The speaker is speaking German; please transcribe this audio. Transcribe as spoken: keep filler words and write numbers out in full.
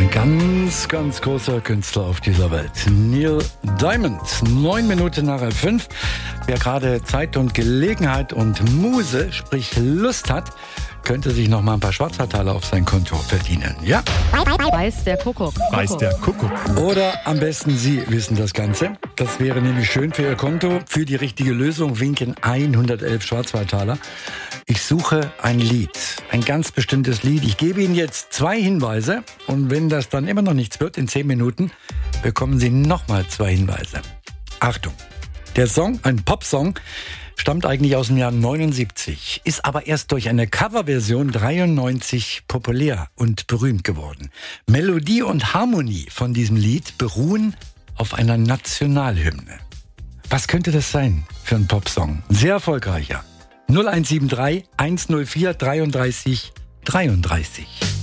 Ein ganz, ganz großer Künstler auf dieser Welt. Neil Diamond. Neun Minuten nach halb fünf. Wer gerade Zeit und Gelegenheit und Muse, sprich Lust hat, könnte sich noch mal ein paar Schwarzwaldtaler auf sein Konto verdienen. Ja? Weiß der Kuckuck. Weiß der Kuckuck. Oder am besten Sie wissen das Ganze. Das wäre nämlich schön für Ihr Konto. Für die richtige Lösung winken hundertelf Schwarzwaldtaler. Ich suche ein Lied, ein ganz bestimmtes Lied. Ich gebe Ihnen jetzt zwei Hinweise und wenn das dann immer noch nichts wird, in zehn Minuten, bekommen Sie nochmal zwei Hinweise. Achtung, der Song, ein Popsong, stammt eigentlich aus dem Jahr neunundsiebzig, ist aber erst durch eine Coverversion dreiundneunzig populär und berühmt geworden. Melodie und Harmonie von diesem Lied beruhen auf einer Nationalhymne. Was könnte das sein für ein Popsong? Sehr erfolgreicher. null eins sieben drei eins null vier dreiunddreißig dreiunddreißig.